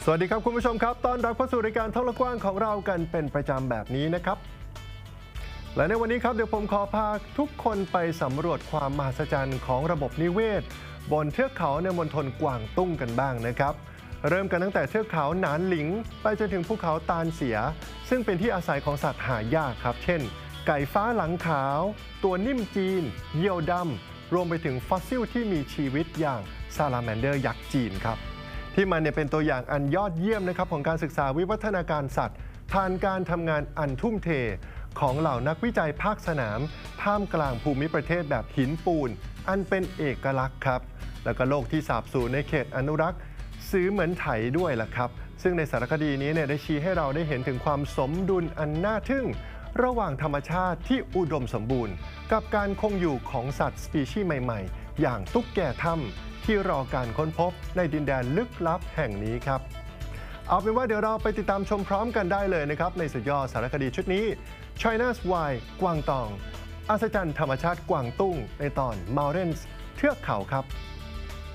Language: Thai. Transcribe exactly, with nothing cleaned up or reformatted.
สวัสดีครับคุณผู้ชมครับต้อนรับเข้าสู่รายการท่องโลกกว้างของเรากันเป็นประจำแบบนี้นะครับและในวันนี้ครับเดี๋ยวผมขอพาทุกคนไปสำรวจความมหัศจรรย์ของระบบนิเวศบนเทือกเขาในมณฑลกวางตุ้งกันบ้างนะครับเริ่มกันตั้งแต่เทือกเขาหนานหลิงไปจนถึงภูเขาตาลเสียซึ่งเป็นที่อาศัยของสัตว์หายากครับเช่นไก่ฟ้าหลังขาวตัวนิ่มจีนเหยี่ยวดำรวมไปถึงฟอสซิลที่มีชีวิตอย่างซาลาแมนเดอร์ยักษ์จีนครับที่มันเนี่ยเป็นตัวอย่างอันยอดเยี่ยมนะครับของการศึกษาวิวัฒนาการสัตว์ผ่านการทำงานอันทุ่มเทของเหล่านักวิจัยภาคสนามท่ามกลางภูมิประเทศแบบหินปูนอันเป็นเอกลักษณ์ครับแล้วก็โลกที่สาบสูญในเขตอนุรักษ์ซื้อเหมือนไถด้วยล่ะครับซึ่งในสารคดีนี้เนี่ยได้ชี้ให้เราได้เห็นถึงความสมดุลอันน่าทึ่งระหว่างธรรมชาติที่อุดมสมบูรณ์กับการคงอยู่ของสัตว์สปีชีส์ใหม่ๆอย่างตุ๊กแกถ้ำที่รอการค้นพบในดินแดนลึกลับแห่งนี้ครับเอาเป็นว่าเดี๋ยวเราไปติดตามชมพร้อมกันได้เลยนะครับในสุดยอดสารคดีชุดนี้ China's Wild กวางตองอัศจรรย์ธรรมชาติกวางตุ้งในตอน Mountains เทือกเขาครับ